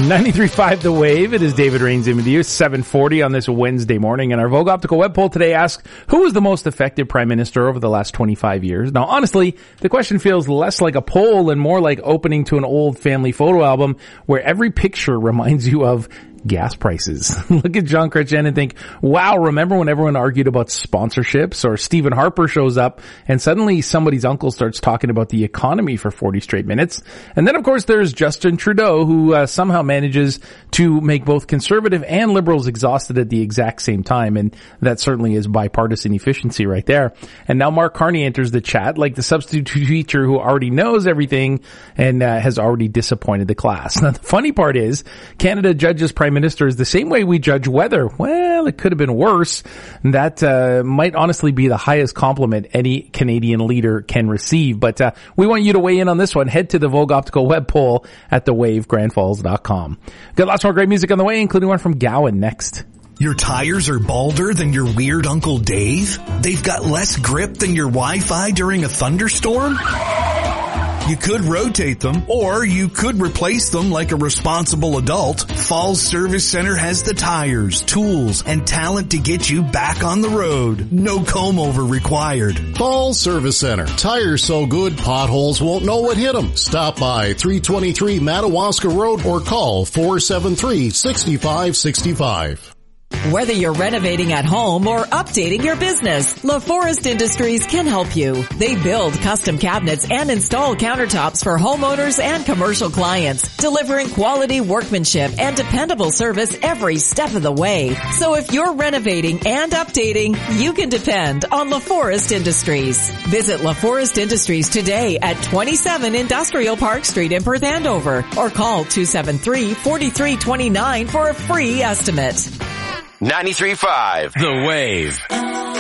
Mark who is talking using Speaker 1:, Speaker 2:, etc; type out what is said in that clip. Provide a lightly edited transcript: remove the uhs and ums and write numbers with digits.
Speaker 1: 93.5 The Wave. It is David Rains in with you. 7:40 on this Wednesday morning. And our Vogue Optical web poll today asks, who was the most effective prime minister over the last 25 years? Now, honestly, the question feels less like a poll and more like opening to an old family photo album where every picture reminds you of gas prices. Look at John Chrétien and think, wow, remember when everyone argued about sponsorships? Or Stephen Harper shows up and suddenly somebody's uncle starts talking about the economy for 40 straight minutes. And then, of course, there's Justin Trudeau, who somehow manages to make both conservative and liberals exhausted at the exact same time. And that certainly is bipartisan efficiency right there. And now Mark Carney enters the chat like the substitute teacher who already knows everything and has already disappointed the class. Now, the funny part is Canada judges prime minister is the same way we judge weather. Well, it could have been worse. That might honestly be the highest compliment any Canadian leader can receive. But we want you to weigh in on this one. Head to the Vogue Optical web poll at thewavegrandfalls.com. Got lots more great music on the way, including one from Gowan next.
Speaker 2: Your tires are balder than your weird Uncle Dave? They've got less grip than your Wi-Fi during a thunderstorm? You could rotate them, or you could replace them like a responsible adult. Falls Service Center has the tires, tools, and talent to get you back on the road. No comb-over required.
Speaker 3: Falls Service Center. Tires so good, potholes won't know what hit them. Stop by 323 Madawaska Road or call 473-6565.
Speaker 4: Whether you're renovating at home or updating your business, LaForest Industries can help you. They build custom cabinets and install countertops for homeowners and commercial clients, delivering quality workmanship and dependable service every step of the way. So if you're renovating and updating, you can depend on LaForest Industries. Visit LaForest Industries today at 27 Industrial Park Street in Perth Andover or call 273-4329 for a free estimate.
Speaker 5: 93.5 The Wave.